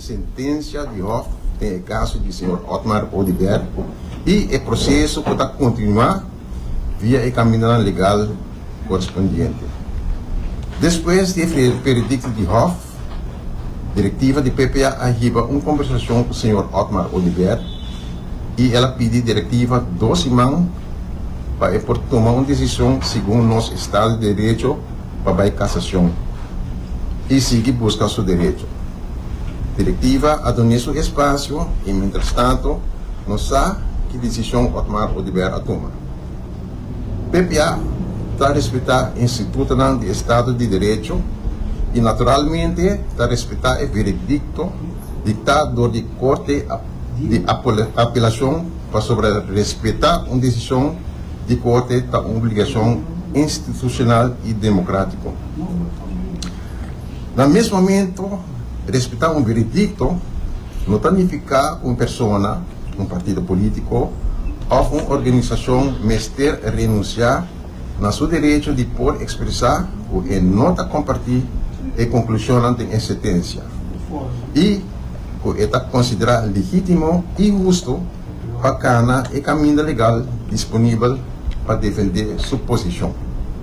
sentença de Hof no caso do Sr. Otmar Odibert e o processo pode continuar via o caminho legal correspondente. Depois do veredicto de Hof, a diretiva de PPA arriba uma conversação com o Sr. Otmar Odibert e ela pede à diretiva 2 semanas para tomar uma decisão segundo nosso Estado de Direito para a cassação e seguir buscar seu direito. A diretiva adona seu espaço e, mientras tanto, não sabe que decisão Otmar Odibert toma. PPA está respeitar o Instituto de Estado de Direito e, naturalmente, está respeitar o veredicto dictado de Corte de Apelação para sobre respeitar uma decisão de Corte da obrigação institucional e democrática. No mesmo momento, respeitar um veredicto não significa uma pessoa, um partido político ou uma organização mestre renunciar no seu direito de poder expressar ou não compartilhar a conclusão da sentença e que está considerado legítimo e justo para cada caminho legal disponível para defender sua posição.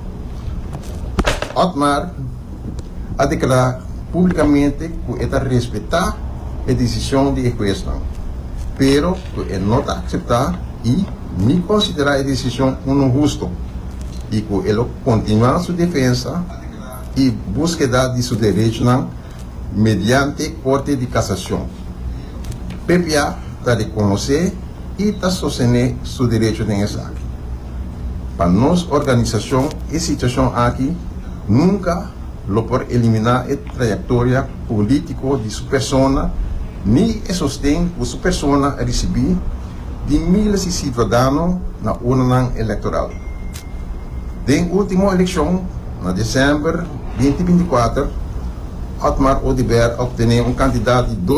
Otmar a declarar publicamente que está respeitar a decisão de juez, pero que não está aceitar e nem considerar a decisão não justa e que ele continua sua defesa e búsqueda de seu direito mediante Corte de Cassação. PPA está reconhecer e está sostener seu direito nessa área. Para nossa organização, a situação aqui nunca lo por eliminar a trajetória política de sua pessoa, nem o sustento que sua pessoa recebeu de milhares de cidadãos na urna eleitoral. Na última eleição, em dezembro de 2024, Otmar Odibert obteve um candidato de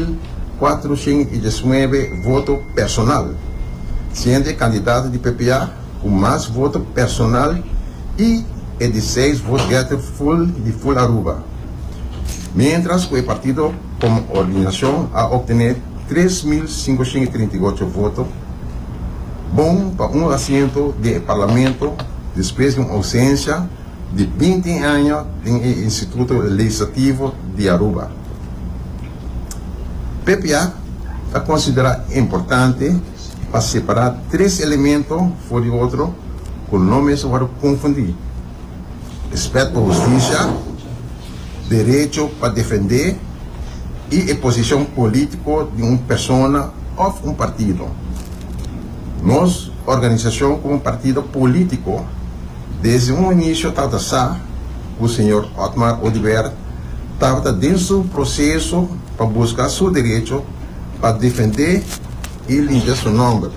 2.419 votos personal, sendo candidato de PPA com mais votos personal e 16 votos de full Aruba. Mientras que o partido como organização a obtener 3.538 votos, bom para um assento de parlamento depois de uma ausência de 20 anos no Instituto Legislativo de Aruba. PPA é considerado importante para separar 3 elementos fora de outro, com nomes para confundir: respeito à justiça, direito para defender e a posição política de uma pessoa ou um partido. Nossa organização como partido político, desde o início, o Sr. Otmar Odibert estava dentro do processo para buscar seu direito para defender e limpar seu nome.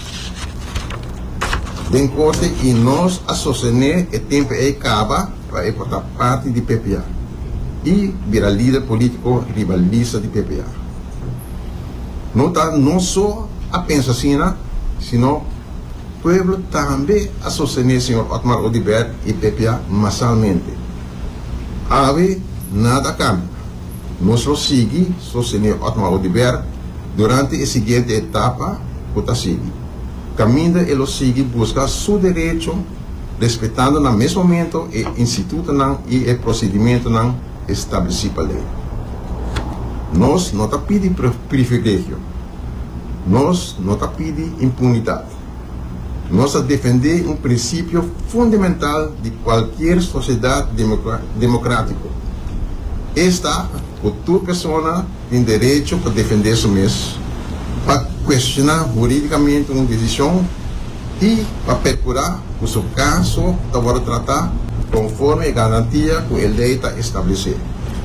Em corte, e nós associamos o tempo que acaba para portar parte de PPA e virar líder político rivalista de PPA. Não está não só a pensar assim, sino o povo também associa o Sr. Otmar Odibert e PPA massalmente. Ave nada cambia. Nós seguimos o Sr. Otmar Odibert durante a seguinte etapa que está seguindo. Caminho ele segue buscar seu direito, respeitando no mesmo momento o instituto e o procedimento estabelecido pela lei. Nós não está pedindo privilégio, nós não está pedindo impunidade. Nós defendemos um princípio fundamental de qualquer sociedade democrática. Esta, que toda pessoa tem direito para defender si mesmo, para questionar juridicamente uma decisão e para procurar que o seu caso está tratar conforme a garantia que a lei está estabelecida.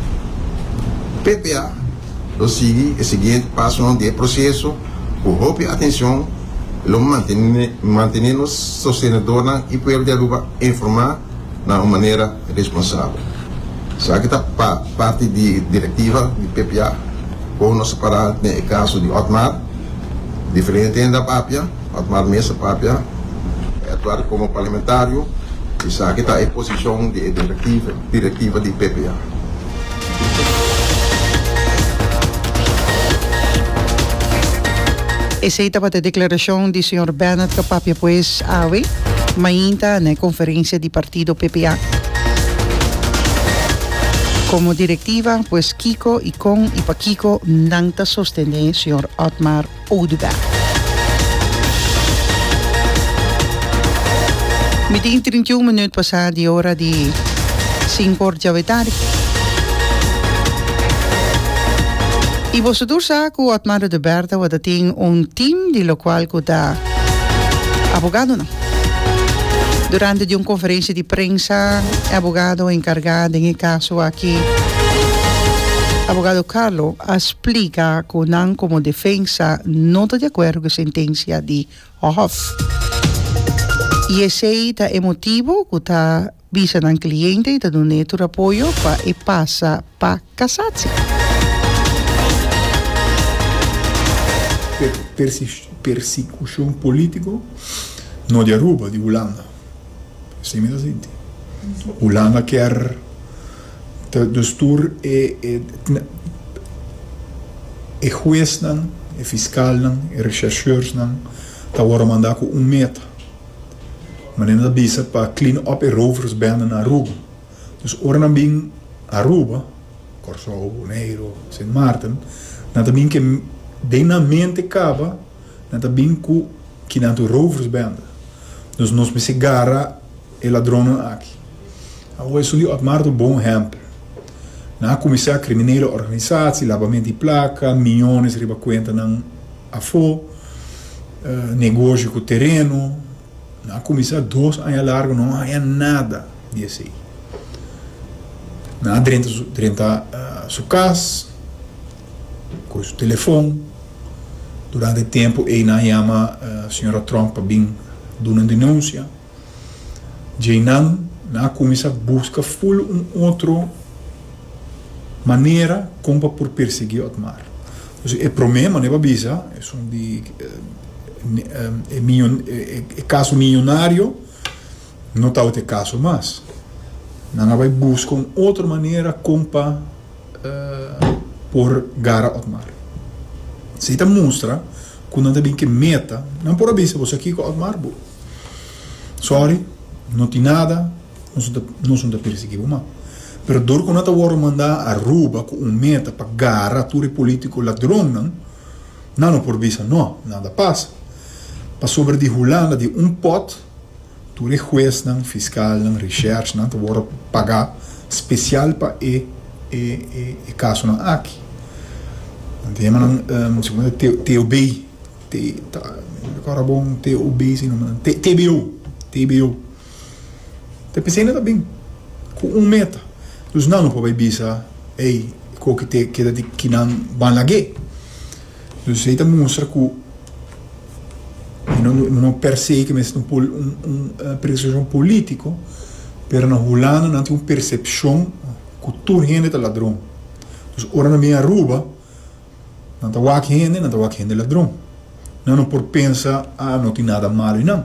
PPA lo sigue o seguinte passo do processo, com roupa atenção, lo mantendo sostenedor e poder de Aruba informar de uma maneira responsável. Sabe que está parte de diretiva de PPA, com nós separar no caso de Otmar, diferente da Papia, Otmar Mesa Papia, atuar como parlamentário, e sabe que está em posição de diretiva de PPA. Essa é a declaração do Sr. Bernard Capapia, pois, awe, mainta na conferência do partido PPA. Como diretiva, pues Kiko y con y pa Kiko nanta sostener el señor Otmar Oudberg. Meteen 31 minutos passada de hora de 5 da tarde. E você sabe que o Otmar Oudberg tem team de lo qual está abogado não. Durante uma conferência de prensa, o abogado encargado em caso aqui, abogado Carlos, explica que não como defesa não está de acordo com a sentença de Hof. E esse é o motivo que está visando ao cliente e está dando o apoio para e passa para casar-se. Persecução política não de Aruba, de Holanda. Sim, mas assim. Holanda quer destur e juiz não, e fiscal não, e rechercheurs não, tá agora mandar com meta. Mas ainda bisa para clean up e rovers banden na Aruba. Dus ora não bem Aruba, Corsou, Neiro, Sint Maarten, não também que denamente acaba, não também que não tu rovers banden. Dus nós me garra e ladronen aqui. Agora isso é um bom exemplo. Na comissão criminele organisatie, lavamento de placa, milhões riba conta não afo, negócio com terreno. Na comissão 2 anos largo não há nada disso aí. Na dentro sua casa, com o telefone, durante o tempo ele não chama a senhora Trump para vir dar uma denúncia. Jainan na comissão busca outra maneira como por perseguir Otmar. O problema não é bisa, é caso milionário, não está o caso mais. Não vai buscar outra maneira como por gara Otmar. Se está mostra que não tem que meta, não por bisa você aqui com Otmar. Sorry. Não tem nada, não são da perseguidos, mas pero dor quando está agora mandar a Aruba com meta para garra tudo político ladrão não por vista não nada passa para sobre de Holanda de pot tudo juiz não fiscal não recherche não agora pagar especial para e caso não aqui tem não segundo TOB agora bom TOB se não TBO te pensei nada bem com meta dos não pode bisa ei co que te queda de que não van lague dos aí também mostra que não percebe que mesmo percepção político pero na Holanda não tem uma percepção que tudo gente é ladrão dos ora na minha Aruba não tá gente ladrão não por pensar não tem nada mal não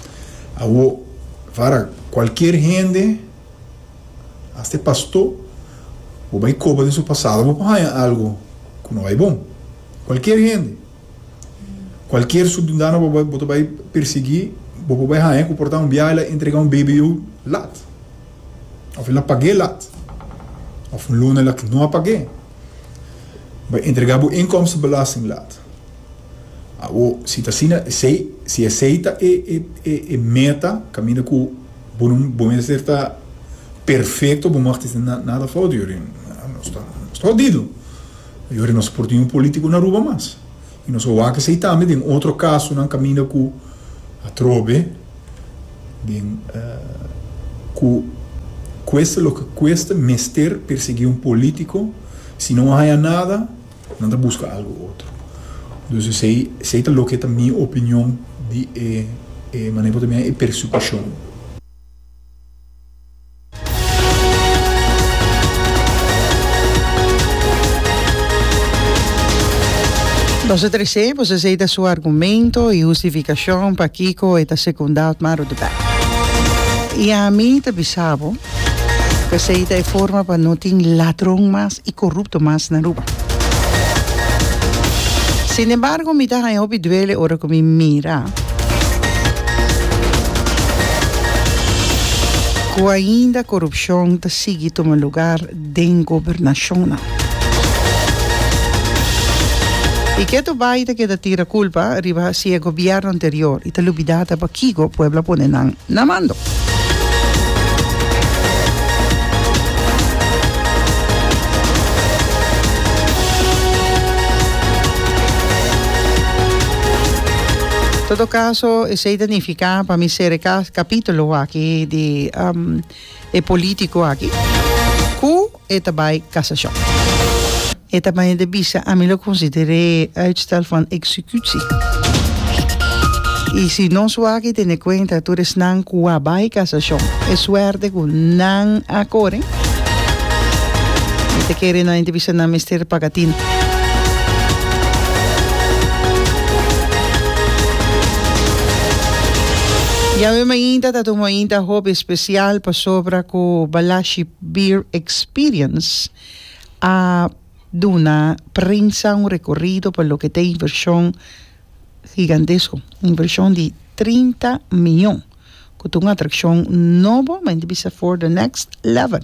para qualquer gente, até pastor, ou vai cobrar de seu passado, ou vai algo que não é bom. Qualquer gente, qualquer cidadão vai perseguir, vai comportar viagem, entregar BBU lá. Ou ele paguei lá. Ou luna lá que não apaguei. Vai entregar o inkomstenbelasting lá. Se aceita e meta, caminha com bom está perfeito, bom não tem nada falta, não está jodido. Eu não suporto um político na rua mais. E nós vamos aceitar, mas em outro caso, não caminha com a trobe, com cuesta mester perseguir um político, se não há nada, não busca algo outro. Então, sei o que é a minha opinião de maneira também é persecução. Você aceita seu argumento e justificação para Kiko e a segunda Otmar Oudberg. E a mim te bisabo que aceita a forma para não ter ladrão mais e corrupto mais na Aruba. Sin embargo, mi taja hopi duele ora con mi mira. Que ainda corrupção está sigue tomando lugar den governação. E que tu baita que da tira culpa arriba si el gobierno anterior e te lubidata pa kigo puebla ponen na mando. En todo caso, se identifica para mí ser capítulo aquí de político aquí. Ku eta bij casação. Eta bij de bisa a mí lo consideré uitstel van executie. Y si no so aquí tiene cuenta tú eres nan kua bij casação. Es suerte con nan acore. Y te quiere na entrevista na Mr. Pagatin. Ja, we mainda dat we mainda hobby special para sobra ko Balashi Beer Experience a duna prensa un recorrido por lo que te inversión gigantesco, inversión de 30 millones, con una atracción nueva, me for the next level.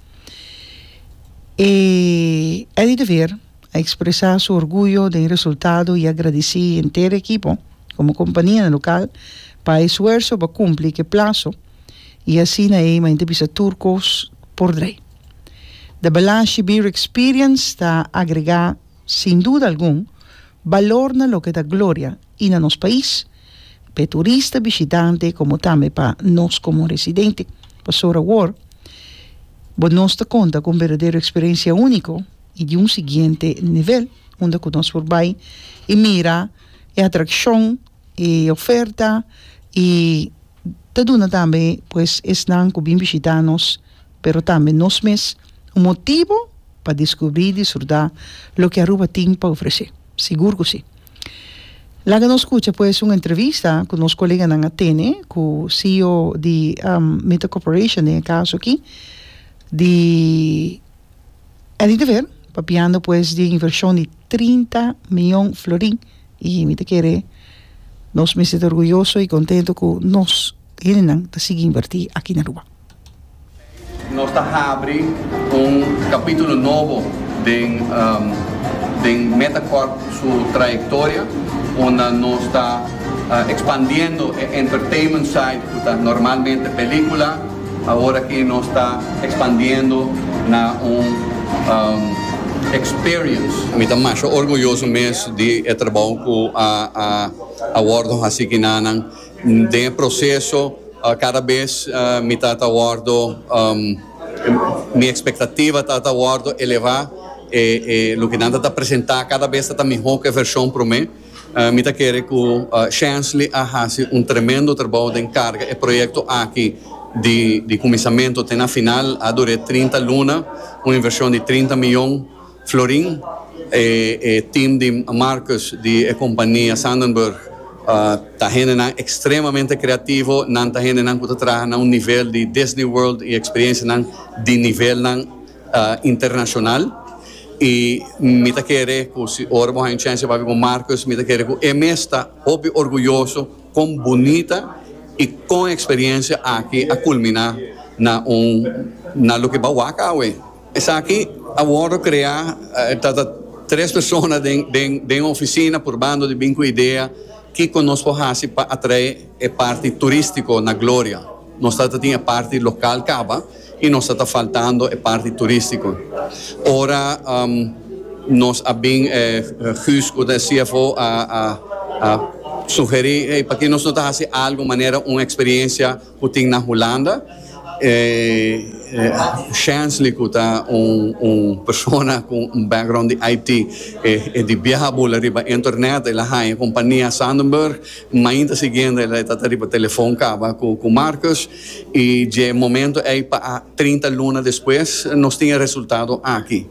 Eddie de Ver a expresar su orgullo del resultado y agradecer entero equipo como compañía local para esfuerzo para cumplir que plazo y así na me entrevista turcos por rey. The Balashi Beer Experience está agregar sin duda algún valor na lo que da gloria y na nos país, para turista visitante como también para nos como residente, para Sora War, pero nos da conta con verdadera experiencia único y de un siguiente nivel, donde nos por ahí y mira y atracción y oferta y taduna también pues están con bien visitanos pero también nos mes un motivo para descubrir y disfrutar lo que Aruba tiene para ofrecer, seguro que sí. La que nos escucha pues una entrevista con los colegas en Atene, con CEO de Meta Corporation en el caso aquí de Eddie de Ver, papiando pues de inversión de 30 millones florín y me te quiere nos me siento orgulloso y contento que nos tienen que seguir invertir aquí en Aruba. Nos está abrindo capítulo nuevo de Metacorp, su trayectoria, donde nos está expandiendo el entertainment side, normalmente película, ahora que nos está expandiendo na experience. Me está más orgulloso mes de trabajo com a awardo assim que nanan de processo cada vez me está awardo minha expectativa está awardo elevar lo que nada está apresentar cada vez está melhor que a versão para mim me está querer com Chansley a fazer tremendo trabalho de encarga e projeto aqui de começamento até na final a durar 30 luna uma inversão de 30 milhões florin team de Marcus de companhia Sandenberg está extremamente criativo não está que trabalha a nível de Disney World e experiência de nível internacional e me está querer que se ora vamos a chance para com Marcus me está querer que está orgulhoso com bonita e com experiência aqui a culminar na lo que vai acabar essa aqui agora criar três pessoas de oficina por bando de bem com ideia que conosco para atrair a parte turística na Glória. Nós temos a parte local cava e nós está faltando a parte turística. Ora nós bem justo da CFO a sugerir para que nós não faça algo maneira uma experiência que tem na Holanda. Chansley que está persona com background de IT de viajar por arriba internet ela tem a companhia Sandenberg mas ainda seguindo ela está arriba telefone com Marcos e de momento aí para 30 lunas depois nós temos resultado aqui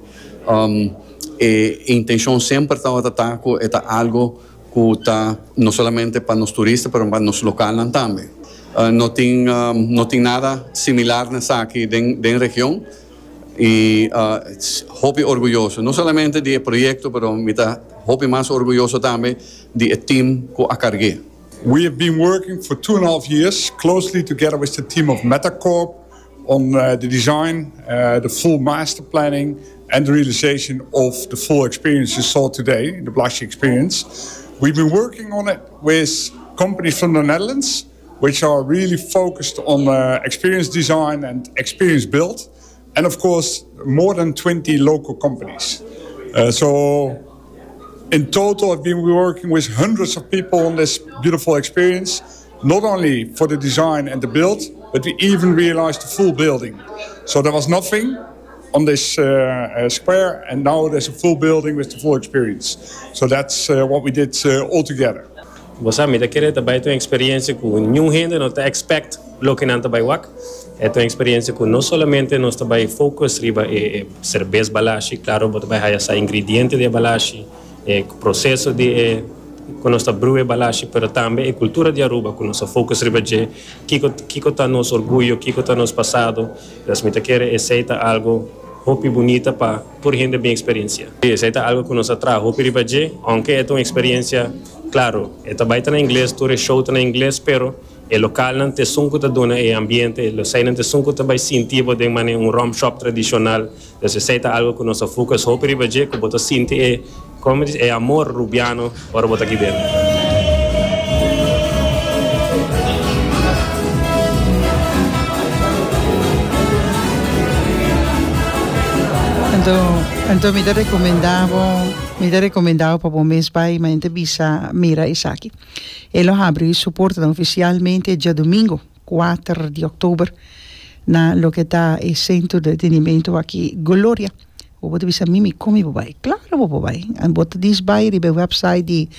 intenção sempre está algo que está não somente para os turistas mas para os locais também não tem nada similar nessa aqui da região e hobby orgulhoso não somente de projeto, mas me está hopi mais orgulhoso também de team que a carguei. We have been working for 2.5 years closely together with the team of Metacorp on the design, the full master planning and the realization of the full experience you saw today, the Balashi experience. We've been working on it with companies from the Netherlands, which are really focused on experience design and experience build, and of course more than 20 local companies. So in total, I've been working with hundreds of people on this beautiful experience, not only for the design and the build, but we even realized the full building. So there was nothing on this square, and now there's a full building with the full experience. So that's what we did all together. Você me querer também ter uma experiência com nenhum gente não te expect lo que não também wak. É uma experiência com não somente nós também focus riba cerveja Balashi, claro, mas também há essa ingrediente de Balashi. Processo de com nossa brew Balashi, pero também a cultura de Aruba com nosso foco riba de que tá nosso orgulho, que tá nosso passado. Das me querer aceita algo hopi bonita para por gente bem experiência. Aceita algo que nos atrai hopi riba de, aunque é uma experiência, claro, é também tá em inglês, tour show tá em inglês, pero o local não te sunco tá dona o ambiente, o sei não te sunco também sentivo de maneira rum shop tradicional. Das aceita algo que nosso foco hopi riba de, que bota sentir como diz, é amor rubiano para botar aqui dentro. Então me recomendava para o mês pai, mas ainda bisa mira isso aqui. Ele abre e suporta oficialmente dia domingo, 4 de outubro, na lo que está o centro de entretenimento aqui, Glória. O bota bisa mimi komi babai. Claro babai. An bota dis bai ribe website di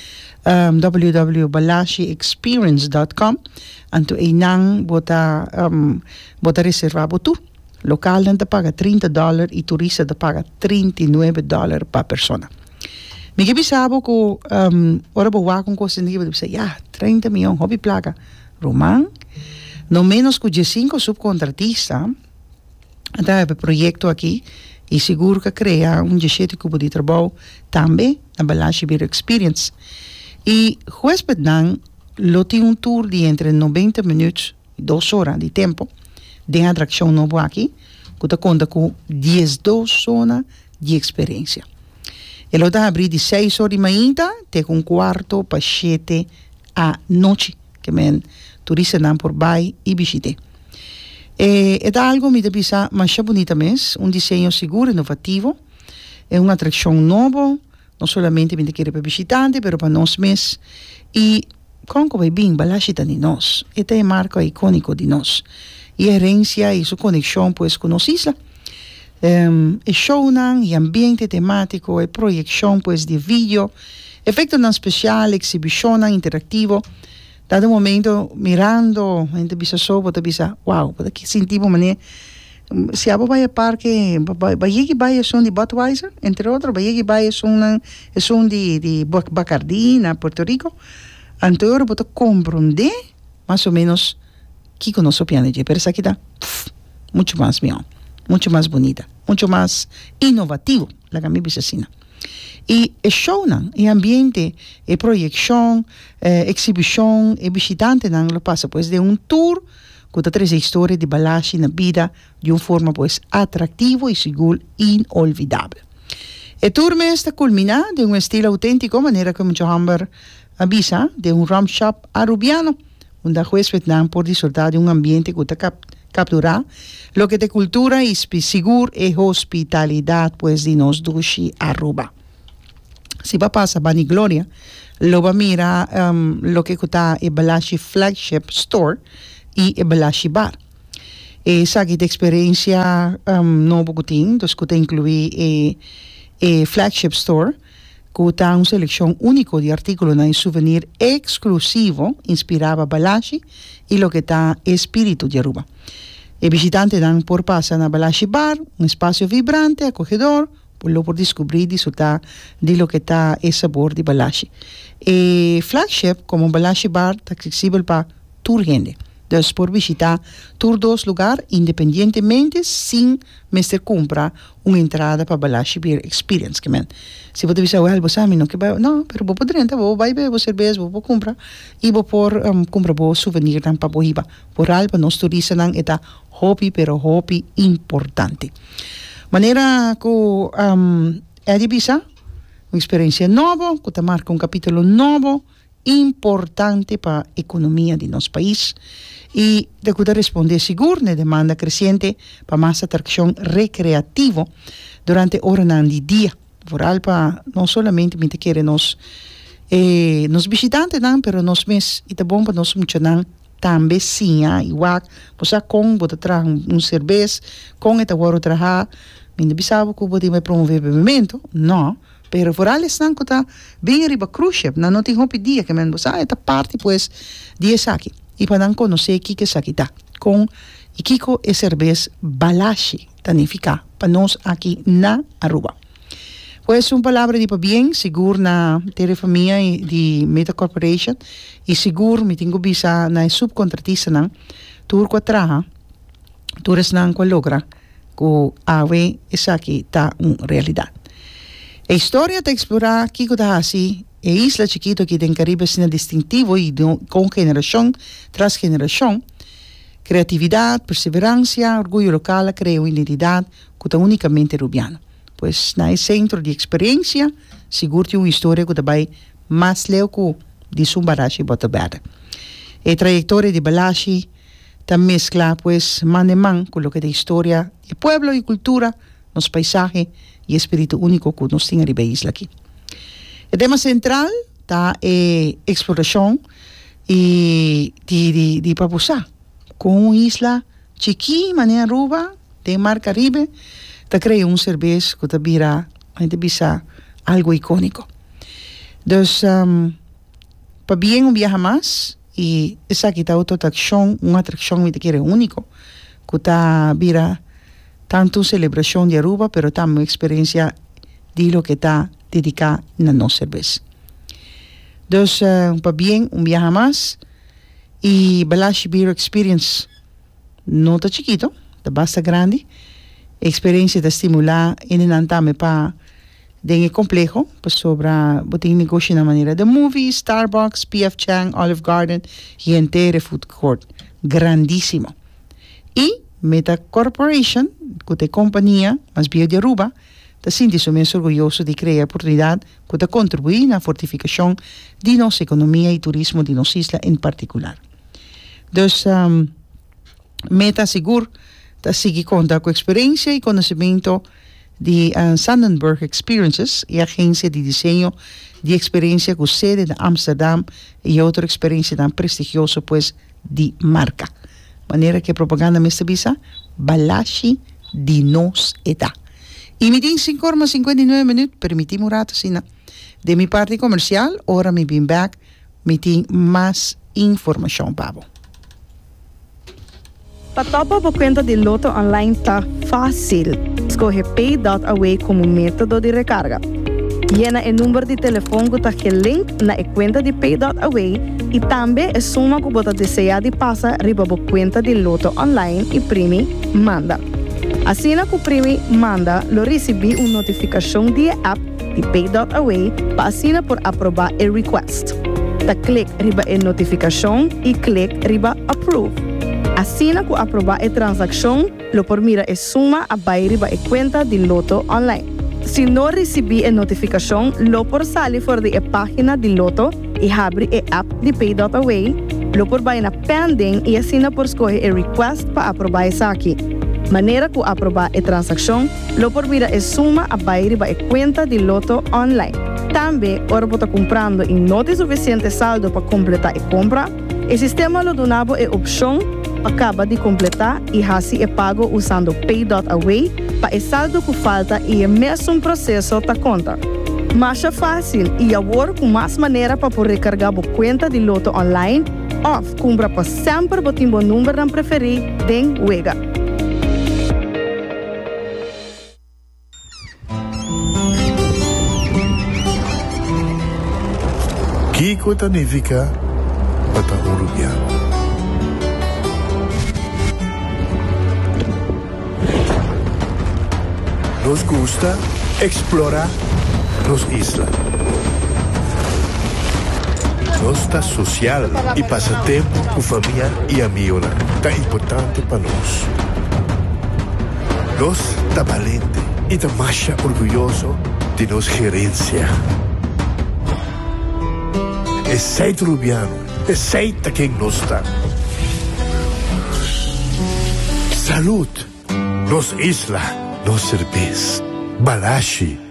www.balashiexperience.com. Anto einang bota reserva botu. Local dan te paga $30 e turista te paga $39 per persona. Mi que bisabo ko ora bo wa con cosa ni bisa ya 30 milhões hobby placa. Roman no menos que 5 subcontratistas. Anda é projeto aqui. E seguro que cria jeito de trabalho também na Balashi Beer Experience. E huésped lo tem tour de entre 90 minutos e 2 horas de tempo de atração novo aqui, que conta com 12 zonas de experiência. Ele está abrindo de 6 horas de manhã até com quarto para 7 à noite, que men turista não por bai e visite. É algo me pisa mais bonita mesmo, desenho seguro, inovativo, é uma atração nova, não somente para visitante, mas para nós mesmos. E como vai bem, Balashi está de nós, é a marca icônica de nós. E a herência e sua conexão pues, com nossa isla. É show, e ambiente temático, é projeção pues, de vídeo, efeito especial, exibição interativo. Dado momento, mirando, a gente bisa sobo, bisa, wow, porque sentimos mané. Se abo vai a parque, vai a som de Budweiser, entre outros, vai a som de Bacardi, na Puerto Rico. Anterior, bota compreender, mais ou menos, que com nosso piano de, pero essa aqui tá, muito mais melhor, muito mais bonita, muito mais inovativo, la que me bisa assim. E show, e ambiente, e projeção, exibição, e visitante, lo passa, pues, de tour, que traz a história de Balashi na vida de forma, pues, atrativo e seguro, inolvidável. O tour está culmina de estilo autêntico, maneira como Johamber avisa, de rum shop arubiano, onde huésped por disfrutar de ambiente que captura lo que de cultura e seguro e hospitalidade, pues, de nos dushi Aruba. Si va pasa Bani Gloria, lo va mira lo que está el Balashi Flagship Store y el Balashi Bar. Esa que de experiencia no bocutín, entonces que incluye el Flagship Store, que está una selección única de artículos en souvenir exclusivo, inspirado a Balashi y lo que está espíritu de Aruba. El visitante dan por pasar a Balashi Bar, un espacio vibrante, acogedor, por descobrir y disfrutar de lo que está el sabor de Balashi. Flagship, como Balashi Bar, está accesible para toda gente, Dus por visitar todos dos lugares independientemente sin mestre comprar una entrada para Balashi Beer Experience. Que se você dizer, well, você não que vai, não, pero vou poder entrar, vou vai beber cerveja, vou comprar e vou por comprar vou souvenir dan para bohiba. Por algo nós turistas nan eta hobby, pero hobby importante. Maneira que é de bisa, uma experiência nova, que te marca capítulo novo, importante para a economia de nosso país. E de poder responder seguro na demanda crescente para mais atração recreativa durante horas de dia. Vooral para não somente me querer nos visitantes, mas nos mes e tá bom para nós muito também sim, igual você com botar trazer cerveja, com esta hora trazer, me bisava que você vai promover bebimento, não. Pero vooral están que está bem arriba cruise ship, não tem hopi dia que men você esta parte pues dia aqui. E para não conhecer que aqui tá com e kiko é cerveja Balashi, tanifica para nós aqui na Aruba. Pues uma palavra de bem seguro na família de Meta Corporation e seguro me tenho bisa na subcontratista não tur ko traha tures não ko logra ko ave essa aqui tá realidade. A história de explorar aqui que está assim, é isla chiquito que tem Caribe sendo distintivo e com geração tras geração, criatividade, perseverança, orgulho local, crea uma identidade que está unicamente rubiana. Pois na centro de experiência, seguro uma história que vai mais leu que de Sumbarashi e Botabera. A trajetória de Balashi também mescla pues man com o que é história de pueblo e cultura, nos paisajes e espírito único que nós temos na isla aqui. O tema central está a exploração e de papusá, com uma isla chiquinha, maneira Aruba, tem mar Caribe, está criando cerveja que está vira, a gente bisa algo icônico. Então, para bem viajar mais, e essa aqui está outra atração, uma atração que é único, que está vira tanto celebração de Aruba, pero também uma experiência de lo que está dedicada na nossa cerveja. Então, para bem viajar mais, e Balashi Beer Experience não está chiquito, está bastante grande, a experiência de estimular e não também para den complexo, para sobre botar negócio na maneira de movie, Starbucks, P.F. Chang, Olive Garden e inteiro food court, grandíssimo. E Meta Corporation, que é a companhia mais bem de Aruba, está sentindo-se orgulhoso de criar oportunidade que está contribuir na fortificação de nossa economia e turismo de nossa isla em particular. Então, Meta seguro está seguir conta com experiência e conhecimento de Sandenberg Experiences e agência de desenho de experiência com sede de Amsterdam e outra experiência tão prestigiosa pues de marca. Maneira que a propaganda me visa Balashi de nos eta. E me tem 5:59 minutos, permitimos um rato assim. De minha parte comercial, ora me vim back, me tem mais informação, Pablo. Para topa a conta de Loto online está fácil. Escolhe Pay.away como método de recarga. Llena o número de telefone que está link na conta de Pay.away e também a suma que você deseja de passar riba a conta de Loto online e primi manda. Assim que o primi manda, lo recebi uma notificação de app de Pay.away para assinar por aprovar o request. Da clique riba a notificação e clique riba approve. Assim que aprovar a transação, lo por mira a suma a riba a conta de Loto online. Se não recebi a notificação, lo por sair fora da página de Loto e abre a app de Pay.away, lo por vai na pending e assina por escolher a request para aprovar isso aqui. Maneira que aprovar a transação, lo por mira a suma a riba a conta de Loto online. Também, ora você comprando e não tem suficiente saldo para completar a compra, o sistema lo donava a opção acaba de completar e assim é pago usando Pay.away para o saldo que falta e é mesmo processo da conta. Mas é fácil e agora com mais maneira para poder recargar a conta de Loto online ou comprar para sempre o timbo número não preferir den wega. Kiko significa pata urubiano. nos gusta explorar nos isla. Nos está social e passa tempo com família e amigos. Tá importante para nós. Nós tá valente e tá mais orgulhoso de nossa gerência. É seito rubiano, é seita quem nós está. Saúde, nos isla, nos cerveja, balashi.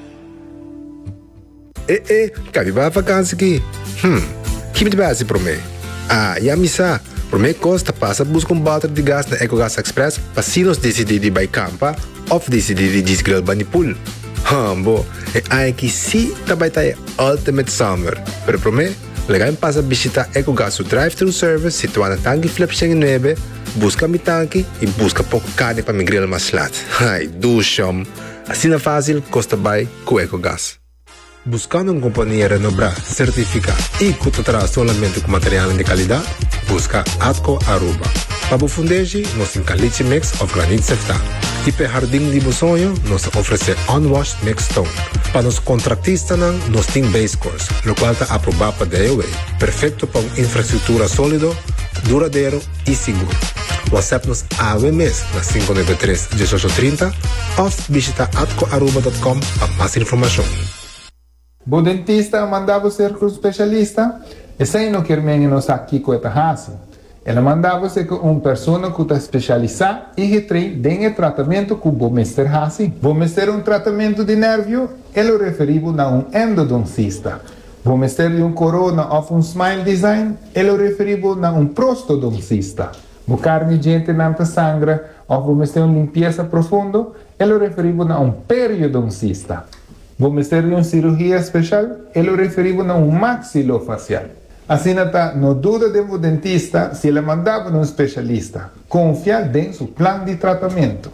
Cabe para vacância aqui. Que me base para mim? E a missa, para mim costa passa buscar bater de gás na EcoGas Express para se nós decidir de ir campa ou decidir de desgrill banipul. Bom, é que se trabalha Ultimate Summer, pero para mim, legal passa visitar EcoGas o drive-thru service situado na tanque flip 9, busca mi tanque e busca pouco carne para me grill mais lat. Dusham. Assim é fácil, costa bem com EcoGas. Buscando uma companhia renombrada, certificada e que tratará somente com material de qualidade, busca Atco Aruba. Para o fundejo, nós temos caliche mix of granite sefta. E para o jardim de sonho, nós oferecemos unwashed mix stone. Para os contratistas, nós temos base course, o qual está aprovado para DOA. Perfeito para uma infraestrutura sólida, duradouro e seguro. WhatsApp-nos AWMS na 593-1830 ou visita atcoaruba.com para mais informação. O dentista mandava ser com o especialista, e sem não querer menos aqui com a raça. Ela mandava ser com uma pessoa que está especializada e retém o tratamento com o mestre raça. O mestre um tratamento de nervio, ele referiu a um endodoncista. O mestre de corona ou um smile design, ele referiu a um prostodoncista. O carne gente não sangra ou o mestre de limpeza profunda, ele referiu a um periodoncista. O mestre de uma cirurgia especial, ele referiu a um maxilofacial. Assim, não dúvida de um dentista se ele mandava um especialista. Confia em seu plano de tratamento.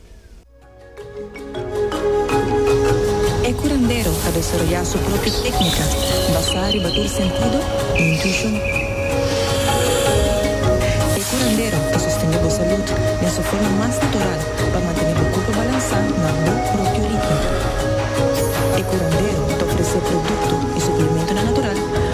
É curandeiro a desarrollar sua própria técnica, basada em bater sentido e intuição. É curandeiro a sustentar a saúde de sua forma mais natural para manter o corpo balançado no próprio ritmo. É curandeiro a oferecer produto e suplemento natural